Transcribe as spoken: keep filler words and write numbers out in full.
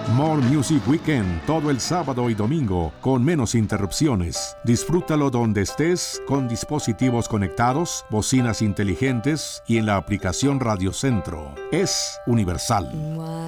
More Music Weekend todo el sábado y domingo con menos interrupciones. Disfrútalo donde estés con dispositivos conectados, bocinas inteligentes y en la aplicación Radio Centro. Es universal.